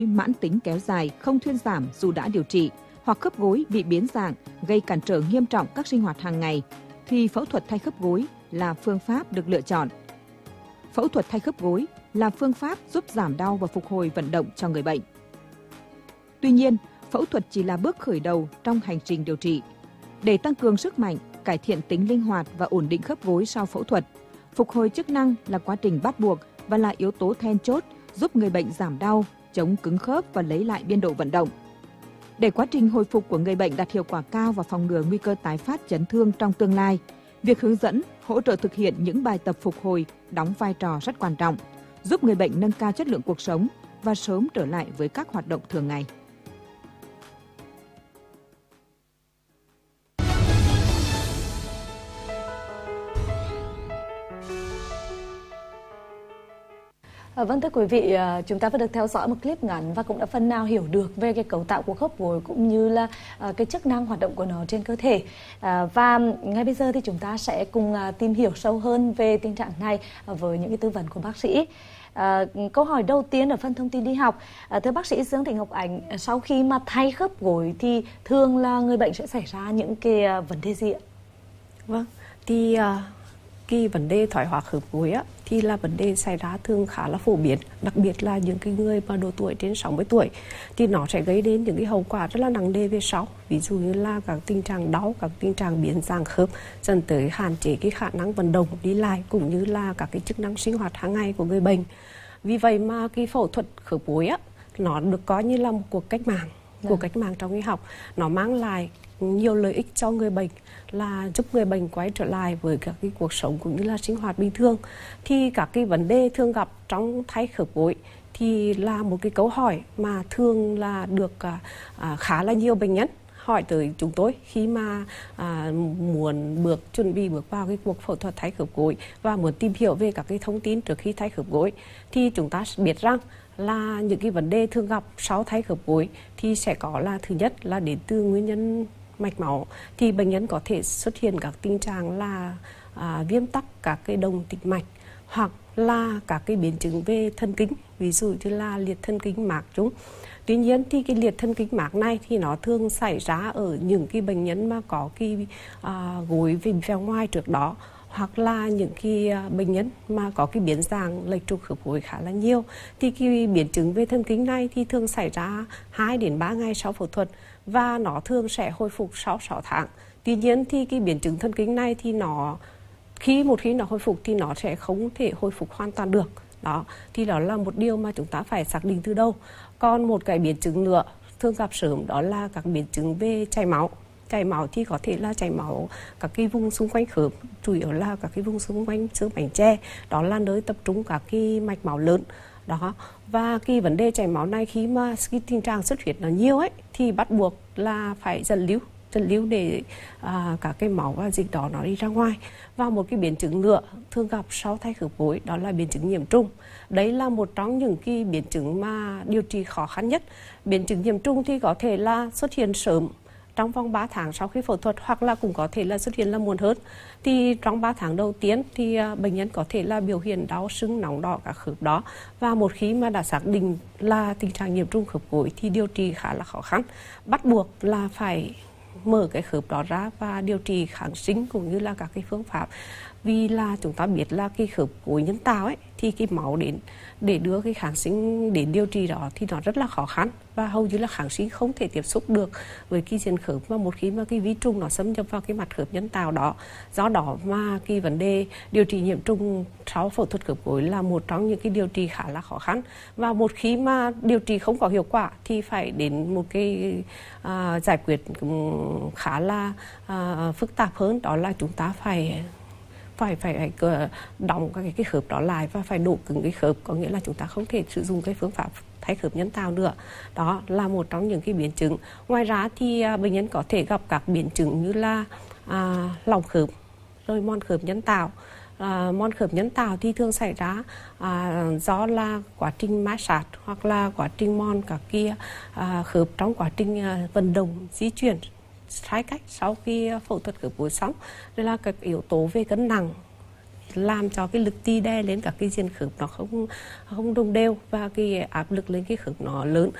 mãn tính kéo dài không thuyên giảm dù đã điều trị, hoặc khớp gối bị biến dạng gây cản trở nghiêm trọng các sinh hoạt hàng ngày, thì phẫu thuật thay khớp gối là phương pháp được lựa chọn. Phẫu thuật thay khớp gối là phương pháp giúp giảm đau và phục hồi vận động cho người bệnh. Tuy nhiên, phẫu thuật chỉ là bước khởi đầu trong hành trình điều trị. Để tăng cường sức mạnh, cải thiện tính linh hoạt và ổn định khớp gối sau phẫu thuật, phục hồi chức năng là quá trình bắt buộc và là yếu tố then chốt giúp người bệnh giảm đau, chống cứng khớp và lấy lại biên độ vận động. Để quá trình hồi phục của người bệnh đạt hiệu quả cao và phòng ngừa nguy cơ tái phát chấn thương trong tương lai, việc hướng dẫn, hỗ trợ thực hiện những bài tập phục hồi đóng vai trò rất quan trọng, giúp người bệnh nâng cao chất lượng cuộc sống và sớm trở lại với các hoạt động thường ngày. Vâng, thưa quý vị, chúng ta vừa được theo dõi một clip ngắn và cũng đã phần nào hiểu được về cái cấu tạo của khớp gối cũng như là cái chức năng hoạt động của nó trên cơ thể. Và ngay bây giờ thì chúng ta sẽ cùng tìm hiểu sâu hơn về tình trạng này với những cái tư vấn của bác sĩ. Câu hỏi đầu tiên ở phần thông tin y học, thưa bác sĩ Dương Thị Ngọc Ánh, sau khi mà thay khớp gối thì thường là người bệnh sẽ xảy ra những cái vấn đề gì ạ? Vâng, thì cái vấn đề thoái hóa khớp gối á, thì là vấn đề xảy ra thường khá là phổ biến, đặc biệt là những cái người mà độ tuổi trên 60 tuổi thì nó sẽ gây đến những cái hậu quả rất là nặng nề về sau, ví dụ như là các tình trạng đau, các tình trạng biến dạng khớp, dẫn tới hạn chế cái khả năng vận động đi lại cũng như là các cái chức năng sinh hoạt hàng ngày của người bệnh. Vì vậy mà cái phẫu thuật khớp gối á, nó được coi như là một cuộc cách mạng trong y học. Nó mang lại nhiều lợi ích cho người bệnh, là giúp người bệnh quay trở lại với các cái cuộc sống cũng như là sinh hoạt bình thường. Thì các cái vấn đề thường gặp trong thay khớp gối thì là một cái câu hỏi mà thường là được khá là nhiều bệnh nhân hỏi tới chúng tôi khi mà muốn chuẩn bị bước vào cái cuộc phẫu thuật thay khớp gối và muốn tìm hiểu về các cái thông tin trước khi thay khớp gối. Thì chúng ta biết rằng là những cái vấn đề thường gặp sau thay khớp gối thì sẽ có là thứ nhất là đến từ nguyên nhân mạch máu, thì bệnh nhân có thể xuất hiện các tình trạng là viêm tắc các cái đồng tĩnh mạch, hoặc là các cái biến chứng về thần kinh, ví dụ như là liệt thần kinh mạc trung. Tuy nhiên thì cái liệt thần kinh mạc này thì nó thường xảy ra ở những cái bệnh nhân mà có cái gối về vèo ngoài trước đó, hoặc là những cái bệnh nhân mà có cái biến dạng lệch trục khớp gối khá là nhiều. Thì cái biến chứng về thần kinh này thì thường xảy ra 2 đến 3 ngày sau phẫu thuật và nó thường sẽ hồi phục sau 6 tháng. Tuy nhiên thì cái biến chứng thần kinh này thì một khi nó hồi phục thì nó sẽ không thể hồi phục hoàn toàn được. Đó, thì đó là một điều mà chúng ta phải xác định từ đầu. Còn một cái biến chứng nữa thường gặp sớm đó là các biến chứng về chảy máu. Chảy máu thì có thể là chảy máu các cái vùng xung quanh khớp, chủ yếu là các cái vùng xung quanh xương bánh tre, đó là nơi tập trung các cái mạch máu lớn. Đó, và cái vấn đề chảy máu này khi mà cái tình trạng xuất huyết nó nhiều ấy thì bắt buộc là phải dẫn lưu để các cái máu và dịch đó nó đi ra ngoài. Và một cái biến chứng nữa thường gặp sau thay khớp gối đó là biến chứng nhiễm trùng. Đấy là một trong những cái biến chứng mà điều trị khó khăn nhất. Biến chứng nhiễm trùng thì có thể là xuất hiện sớm trong vòng 3 tháng sau khi phẫu thuật, hoặc là cũng có thể là xuất hiện là muộn hơn. Thì trong 3 tháng đầu tiên thì bệnh nhân có thể là biểu hiện đau sưng nóng đỏ các khớp đó, và một khi mà đã xác định là tình trạng nhiễm trùng khớp gối thì điều trị khá là khó khăn, bắt buộc là phải mở cái khớp đó ra và điều trị kháng sinh cũng như là các cái phương pháp. Vì là chúng ta biết là cái khớp gối nhân tạo ấy thì cái máu đến để đưa cái kháng sinh đến điều trị đó thì nó rất là khó khăn, và hầu như là kháng sinh không thể tiếp xúc được với cái diện khớp mà một khi mà cái vi trùng nó xâm nhập vào cái mặt khớp nhân tạo đó. Do đó mà cái vấn đề điều trị nhiễm trùng sau phẫu thuật khớp gối là một trong những cái điều trị khá là khó khăn, và một khi mà điều trị không có hiệu quả thì phải đến một cái giải quyết khá là phức tạp hơn, đó là chúng ta phải đóng cái khớp đó lại và phải đổ cứng cái khớp, có nghĩa là chúng ta không thể sử dụng cái phương pháp thay khớp nhân tạo nữa. Đó là một trong những cái biến chứng. Ngoài ra thì bệnh nhân có thể gặp các biến chứng như là lỏng khớp, rồi mòn khớp nhân tạo. Mòn khớp nhân tạo thì thường xảy ra do là quá trình massage hoặc là quá trình mòn các kia khớp trong quá trình vận động di chuyển sai cách sau khi phẫu thuật khớp gối xong. Đây là các yếu tố về cân nặng làm cho cái lực ti đè lên các cái diện khớp nó không đồng đều và cái áp lực lên cái khớp nó lớn.